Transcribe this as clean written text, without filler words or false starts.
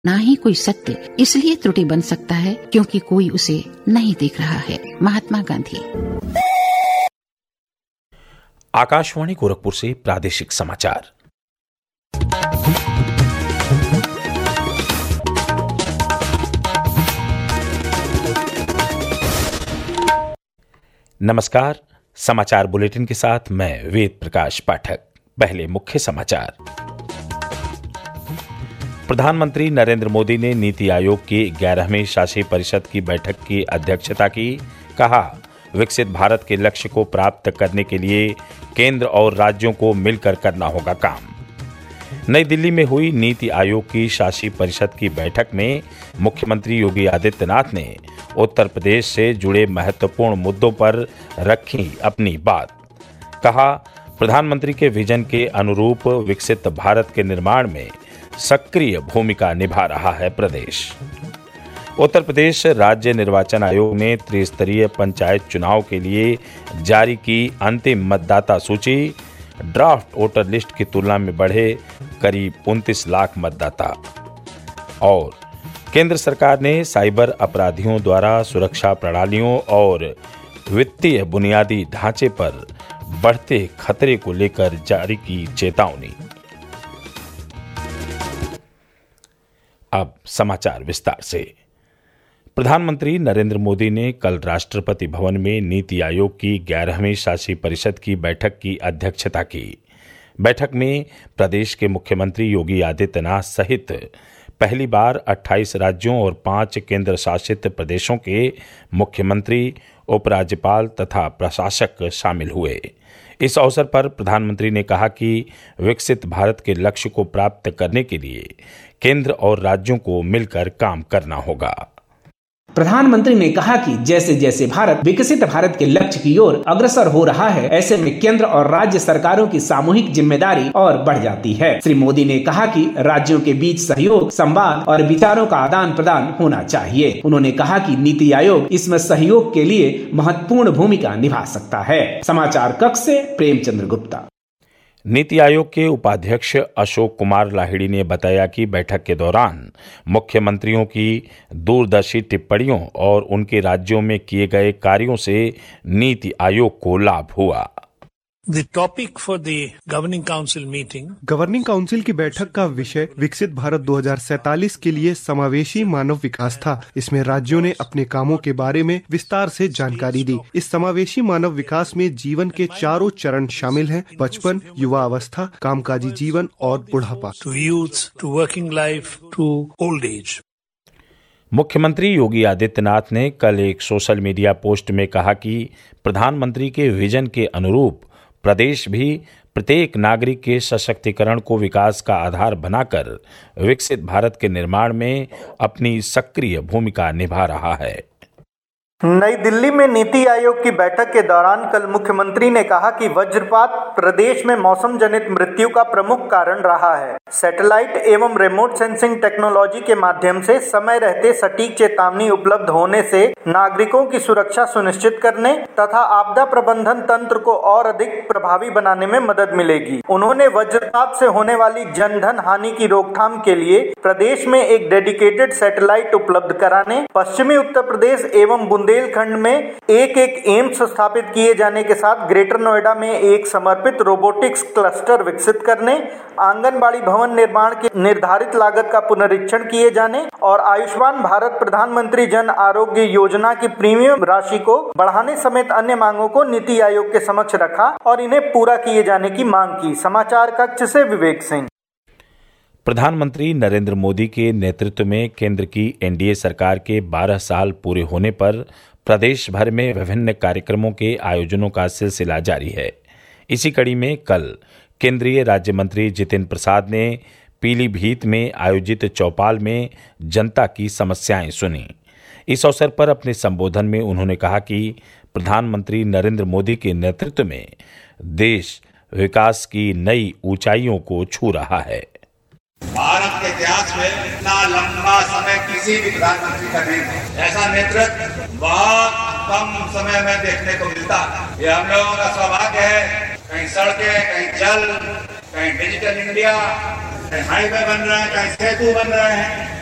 ना ही कोई सत्य इसलिए त्रुटि बन सकता है क्योंकि कोई उसे नहीं देख रहा है। महात्मा गांधी। आकाशवाणी गोरखपुर से प्रादेशिक समाचार। नमस्कार, समाचार बुलेटिन के साथ मैं वेद प्रकाश पाठक। पहले मुख्य समाचार। प्रधानमंत्री नरेंद्र मोदी ने नीति आयोग की 11वीं शासी परिषद की बैठक की अध्यक्षता की। कहा, विकसित भारत के लक्ष्य को प्राप्त करने के लिए केंद्र और राज्यों को मिलकर करना होगा काम। नई दिल्ली में हुई नीति आयोग की शासी परिषद की बैठक में मुख्यमंत्री योगी आदित्यनाथ ने उत्तर प्रदेश से जुड़े महत्वपूर्ण मुद्दों पर रखी अपनी बात। कहा, प्रधानमंत्री के विजन के अनुरूप विकसित भारत के निर्माण में सक्रिय भूमिका निभा रहा है प्रदेश। उत्तर प्रदेश राज्य निर्वाचन आयोग ने त्रिस्तरीय पंचायत चुनाव के लिए जारी की अंतिम मतदाता सूची। ड्राफ्ट वोटर लिस्ट की तुलना में बढ़े करीब 29 लाख मतदाता। और केंद्र सरकार ने साइबर अपराधियों द्वारा सुरक्षा प्रणालियों और वित्तीय बुनियादी ढांचे पर बढ़ते खतरे को लेकर जारी की चेतावनी। अब समाचार विस्तार से। प्रधानमंत्री नरेंद्र मोदी ने कल राष्ट्रपति भवन में नीति आयोग की 11वीं शासी परिषद की बैठक की अध्यक्षता की। बैठक में प्रदेश के मुख्यमंत्री योगी आदित्यनाथ सहित पहली बार 28 राज्यों और 5 केंद्र शासित प्रदेशों के मुख्यमंत्री, उपराज्यपाल तथा प्रशासक शामिल हुए। इस अवसर पर प्रधानमंत्री ने कहा कि विकसित भारत के लक्ष्य को प्राप्त करने के लिए केंद्र और राज्यों को मिलकर काम करना होगा। प्रधानमंत्री ने कहा कि जैसे जैसे भारत विकसित भारत के लक्ष्य की ओर अग्रसर हो रहा है, ऐसे में केंद्र और राज्य सरकारों की सामूहिक जिम्मेदारी और बढ़ जाती है। श्री मोदी ने कहा कि राज्यों के बीच सहयोग, संवाद और विचारों का आदान प्रदान होना चाहिए। उन्होंने कहा कि नीति आयोग इसमें सहयोग के लिए महत्वपूर्ण भूमिका निभा सकता है। समाचार कक्ष से प्रेमचंद्र गुप्ता। नीति आयोग के उपाध्यक्ष अशोक कुमार लाहिड़ी ने बताया कि बैठक के दौरान मुख्यमंत्रियों की दूरदर्शी टिप्पणियों और उनके राज्यों में किए गए कार्यों से नीति आयोग को लाभ हुआ। The topic for the Governing Council meeting, governing council की बैठक का विषय विकसित भारत 2047 के लिए समावेशी मानव विकास था। इसमें राज्यों ने अपने कामों के बारे में विस्तार से जानकारी दी। इस समावेशी मानव विकास में जीवन के 4 चरण शामिल हैं: बचपन, युवा अवस्था, कामकाजी जीवन और बुढ़ापा। to youth, to working life, to old age. मुख्यमंत्री योगी आदित्यनाथ ने कल एक सोशल मीडिया पोस्ट में कहा कि प्रधानमंत्री के विजन के अनुरूप प्रदेश भी प्रत्येक नागरिक के सशक्तिकरण को विकास का आधार बनाकर विकसित भारत के निर्माण में अपनी सक्रिय भूमिका निभा रहा है। नई दिल्ली में नीति आयोग की बैठक के दौरान कल मुख्यमंत्री ने कहा कि वज्रपात प्रदेश में मौसम जनित मृत्यु का प्रमुख कारण रहा है। सैटेलाइट एवं रिमोट सेंसिंग टेक्नोलॉजी के माध्यम से समय रहते सटीक चेतावनी उपलब्ध होने से नागरिकों की सुरक्षा सुनिश्चित करने तथा आपदा प्रबंधन तंत्र को और अधिक प्रभावी बनाने में मदद मिलेगी। उन्होंने वज्रपात से होने वाली जनधन हानि की रोकथाम के लिए प्रदेश में एक डेडिकेटेड सैटेलाइट उपलब्ध कराने, पश्चिमी उत्तर प्रदेश एवं बुंदेलखंड में एक एम्स स्थापित किए जाने के साथ ग्रेटर नोएडा में एक समर्पित रोबोटिक्स क्लस्टर विकसित करने, आंगनबाड़ी भवन निर्माण की निर्धारित लागत का पुनरीक्षण किए जाने और आयुष्मान भारत प्रधानमंत्री जन आरोग्य योजना की प्रीमियम राशि को बढ़ाने समेत अन्य मांगों को नीति आयोग के समक्ष रखा और इन्हें पूरा किए जाने की मांग की। समाचार कक्ष से विवेक सिंह। प्रधानमंत्री नरेंद्र मोदी के नेतृत्व में केंद्र की एनडीए सरकार के 12 साल पूरे होने पर प्रदेश भर में विभिन्न कार्यक्रमों के आयोजनों का सिलसिला जारी है। इसी कड़ी में कल केंद्रीय राज्य मंत्री जितिन प्रसाद ने पीलीभीत में आयोजित चौपाल में जनता की समस्याएं सुनी। इस अवसर पर अपने संबोधन में उन्होंने कहा कि प्रधानमंत्री नरेंद्र मोदी के नेतृत्व में देश विकास की नई ऊंचाइयों को छू रहा है। भारत के इतिहास में इतना लंबा समय किसी भी प्रधानमंत्री का नहीं है। ऐसा नेतृत्व बहुत कम समय में देखने को मिलता है। ये हम लोगों का सौभाग्य है। कहीं सड़कें, कहीं जल, कहीं डिजिटल इंडिया, कहीं हाईवे बन रहे हैं, कहीं सेतु बन रहे हैं।